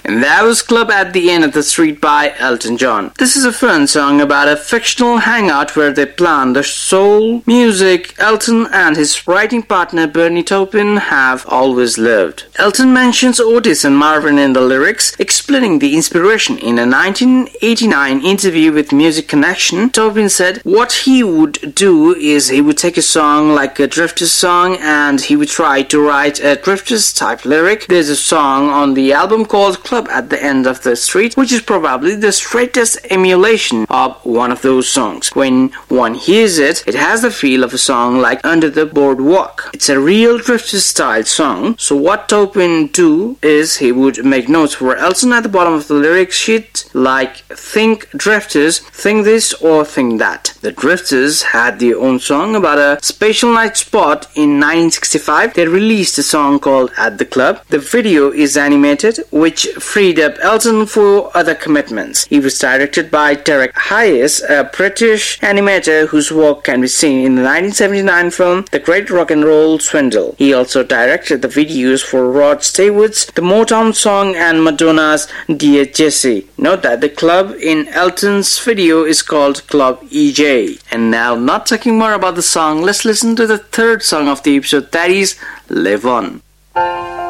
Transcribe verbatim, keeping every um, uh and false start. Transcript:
And that was Club at the End of the Street by Elton John. This is a fun song about a fictional hangout where they plan the soul music Elton and his writing partner Bernie Taupin have always lived. Elton mentions Otis and Marvin in the lyrics, explaining the inspiration. In a nineteen eighty-nine interview with Music Connection, Taupin said what he would do is he would take a song like a Drifters song and he would try to write a Drifters type lyric. There's a song on the album called Club at the End of the Street, which is probably the straightest emulation of one of those songs. When one hears it, it has the feel of a song like Under the Boardwalk. It's a real Drifters style song. So what Taupin do is he would make notes for Elton at the bottom of the lyric sheet like think Drifters, think this or think that. The Drifters had their own song about a special night spot in nineteen sixty-five. They released a song called At the Club. The video is animated, which freed up Elton for other commitments. He was directed by Derek Hayes, a British animator whose work can be seen in the nineteen seventy-nine film The Great Rock and Roll Swindle. He also directed the videos for Rod Stewart's The Motown Song and Madonna's Dear Jessie. Note that the club in Elton's video is called Club E J. And now, not talking more about the song, let's listen to the third song of the episode, that is Live On.